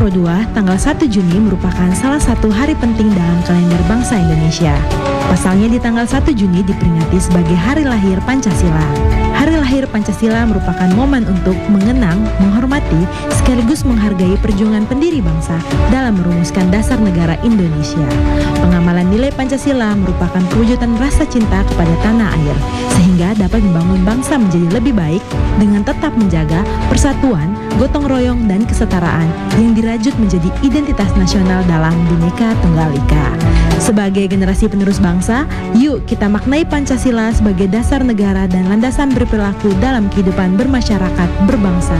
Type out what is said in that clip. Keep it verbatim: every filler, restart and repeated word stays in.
Pro dua, tanggal satu Juni merupakan salah satu hari penting dalam kalender bangsa Indonesia. Pasalnya di tanggal satu Juni diperingati sebagai Hari Lahir Pancasila. Hari Lahir Pancasila merupakan momen untuk mengenang, menghormati, sekaligus menghargai perjuangan pendiri bangsa dalam merumuskan dasar negara Indonesia. Pengamalan nilai Pancasila merupakan perwujudan rasa cinta kepada tanah air, sehingga dapat membangun bangsa menjadi lebih baik dengan tetap menjaga persatuan, gotong royong, dan kesetaraan yang dirajut menjadi identitas nasional dalam Bhinneka Tunggal Ika. Sebagai generasi penerus bangsa, yuk kita maknai Pancasila sebagai dasar negara dan landasan berperilaku dalam kehidupan bermasyarakat berbangsa